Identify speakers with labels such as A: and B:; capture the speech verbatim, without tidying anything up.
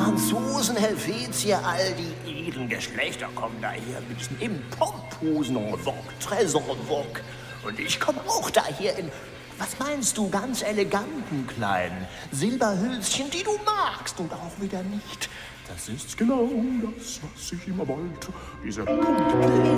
A: Franzosen, Helvetier, all die edlen Geschlechter kommen daher mit diesen im Pomphosen en vogue, très en vogue. Und ich komme auch daher in, was meinst du, ganz eleganten kleinen Silberhülschen, die du magst und auch wieder nicht. Das ist genau das, was ich immer wollte. Diese Pumpe